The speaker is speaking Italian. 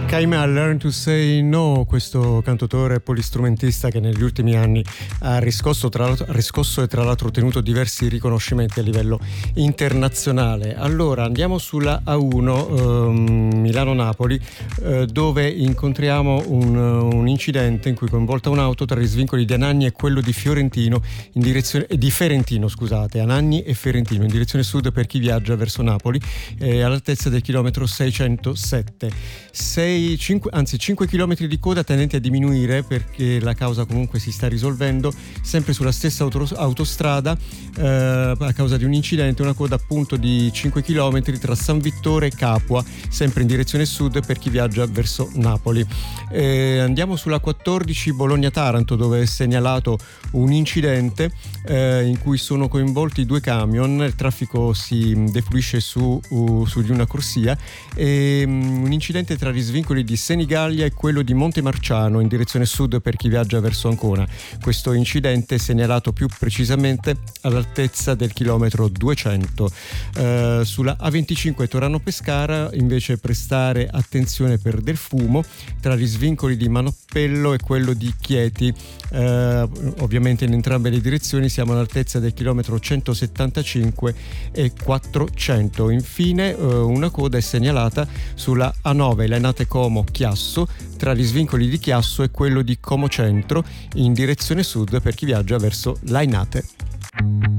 Kaima Learn to Say No, questo cantautore polistrumentista che negli ultimi anni ha riscosso e tra l'altro ottenuto diversi riconoscimenti a livello internazionale. Allora andiamo sulla A1 Milano-Napoli, dove incontriamo un incidente in cui è coinvolta un'auto tra gli svincoli di Anagni e quello di Ferentino Anagni e Ferentino in direzione sud per chi viaggia verso Napoli, all'altezza del chilometro 607. 5 km di coda tendenti a diminuire perché la causa comunque si sta risolvendo, sempre sulla stessa autostrada, a causa di un incidente, una coda appunto di 5 km tra San Vittore e Capua, sempre in direzione sud per chi viaggia verso Napoli. Andiamo sulla 14 Bologna-Taranto, dove è segnalato un incidente in cui sono coinvolti due camion, il traffico si defluisce su di una corsia, e un incidente tra gli svincoli di Senigallia e quello di Montemarciano in direzione sud per chi viaggia verso Ancona. Questo incidente è segnalato più precisamente all'altezza del chilometro 200. Sulla A25 Torano-Pescara invece prestare attenzione per del fumo tra gli svincoli di Manoppello e quello di Chieti. Ovviamente in entrambe le direzioni siamo all'altezza del chilometro 175 e 400. Infine una coda è segnalata sulla A9 Lainate Como Chiasso tra gli svincoli di Chiasso e quello di Como Centro in direzione sud per chi viaggia verso Lainate.